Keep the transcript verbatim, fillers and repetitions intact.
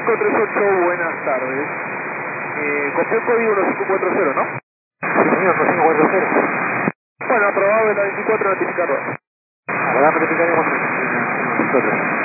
cinco tres ocho, buenas tardes. Eh, copió el código uno cinco cuatro cero, ¿no? Sí, señor, uno cinco cuatro cero. Bueno, aprobado de la veinticuatro notificador. Ahora notificaremos en nosotros.